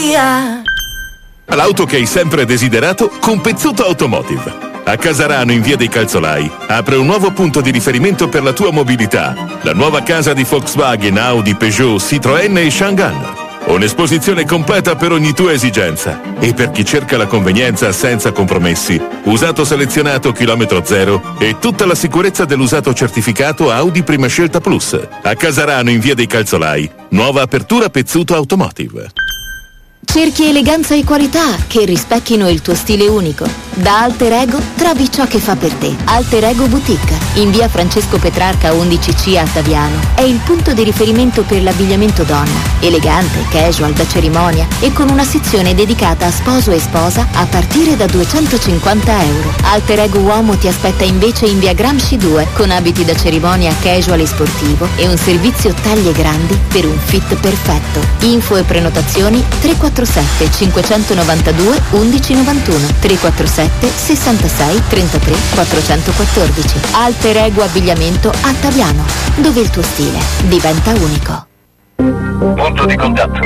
via. L'auto che hai sempre desiderato con Pezzuto Automotive. A Casarano, in via dei Calzolai, apre un nuovo punto di riferimento per la tua mobilità. La nuova casa di Volkswagen, Audi, Peugeot, Citroën e Chang'an. Un'esposizione completa per ogni tua esigenza. E per chi cerca la convenienza senza compromessi, usato selezionato chilometro zero e tutta la sicurezza dell'usato certificato Audi Prima Scelta Plus. A Casarano, in via dei Calzolai, nuova apertura Pezzuto Automotive. Cerchi eleganza e qualità che rispecchino il tuo stile unico. Da Alter Ego trovi ciò che fa per te. Alter Ego Boutique, in via Francesco Petrarca 11C a Taviano. È il punto di riferimento per l'abbigliamento donna. Elegante, casual, da cerimonia e con una sezione dedicata a sposo e sposa a partire da €250. Alter Ego Uomo ti aspetta invece in via Gramsci 2 con abiti da cerimonia casual e sportivo e un servizio taglie grandi per un fit perfetto. Info e prenotazioni 347 592 1191 347 66 33 414. Alter Ego Abbigliamento a Taviano, dove il tuo stile diventa unico. Punto di contatto.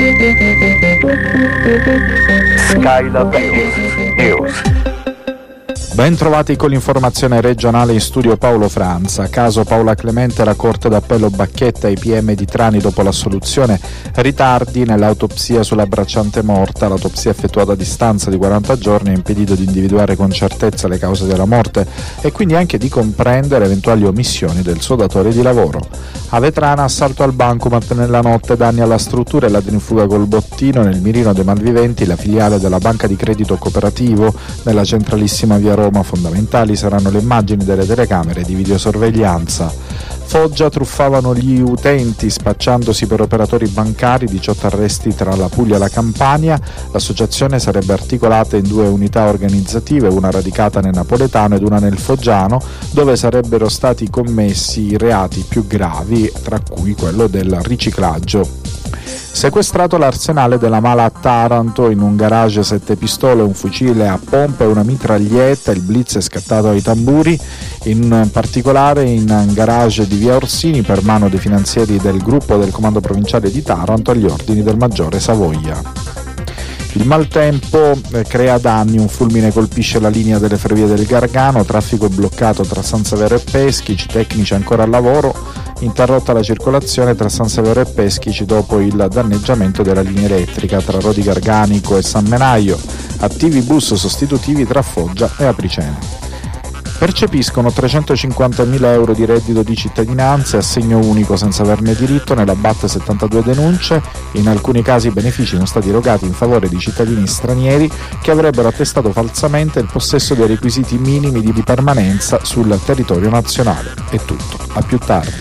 Skylab News. Ben trovati con l'informazione regionale, in studio Paolo Franza. Caso Paola Clemente, la Corte d'Appello Bacchetta ai PM di Trani dopo l'assoluzione. Ritardi nell'autopsia sulla bracciante morta. L'autopsia effettuata a distanza di 40 giorni ha impedito di individuare con certezza le cause della morte e quindi anche di comprendere eventuali omissioni del suo datore di lavoro. A Vetrana, assalto al bancomat nella notte, danni alla struttura e ladri in fuga col bottino. Nel mirino dei malviventi la filiale della Banca di Credito Cooperativo nella centralissima via Roma. Fondamentali saranno le immagini delle telecamere di videosorveglianza. Foggia, truffavano gli utenti spacciandosi per operatori bancari, 18 arresti tra la Puglia e la Campania. L'associazione sarebbe articolata in 2 unità organizzative, una radicata nel napoletano ed una nel foggiano, dove sarebbero stati commessi i reati più gravi, tra cui quello del riciclaggio. Sequestrato l'arsenale della mala a Taranto, in un garage 7 pistole, un fucile a pompa e una mitraglietta. Il blitz è scattato ai tamburi, in particolare in garage di via Orsini per mano dei finanzieri del gruppo del comando provinciale di Taranto agli ordini del maggiore Savoia. Il maltempo crea danni, un fulmine colpisce la linea delle ferrovie del Gargano, traffico è bloccato tra San Severo e Peschici, tecnici ancora al lavoro, interrotta la circolazione tra San Severo e Peschici dopo il danneggiamento della linea elettrica tra Rodi Garganico e San Menaio, attivi bus sostitutivi tra Foggia e Apriceno. Percepiscono 350.000 euro di reddito di cittadinanza e assegno unico senza averne diritto. Nella BAT 72 denunce, in alcuni casi i benefici sono stati erogati in favore di cittadini stranieri che avrebbero attestato falsamente il possesso dei requisiti minimi di permanenza sul territorio nazionale. È tutto, a più tardi.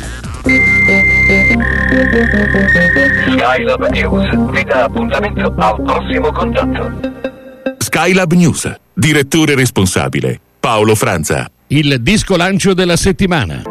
Skylab News vi dà appuntamento al prossimo contatto. Skylab News, direttore responsabile Paolo Franza. Il disco lancio della settimana.